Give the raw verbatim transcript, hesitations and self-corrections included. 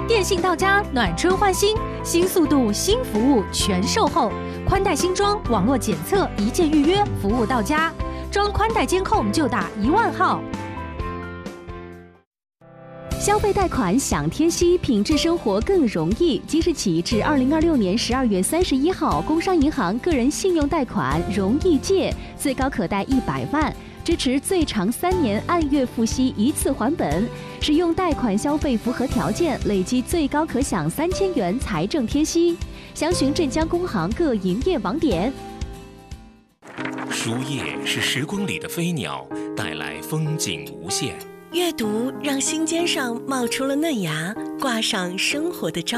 电信到家，暖春换新，新速度、新服务全售后，宽带新装，网络检测，一键预约，服务到家。装宽带监控就打一万号。消费贷款享贴息，品质生活更容易。即日起至二零二六年十二月三十一号，工商银行个人信用贷款容易借，最高可贷一百万，支持最长三年按月付息一次还本。使用贷款消费符合条件，累计最高可享三千元财政贴息。详询镇江工行各营业网点。 书页是时光里的飞鸟，带来风景无限。 阅读让心尖上冒出了嫩芽，挂上生活的朝